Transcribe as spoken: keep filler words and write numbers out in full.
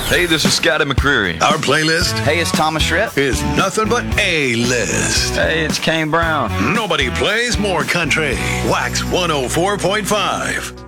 Hey, this is Scotty McCreery. Our playlist Hey, it's Thomas Schritt. is nothing but A-list. Hey, it's Kane Brown. Nobody plays more country. Wax one oh four point five.